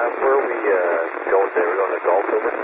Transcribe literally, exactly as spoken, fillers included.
where are we uh, going today? We're going to Gulf, is it?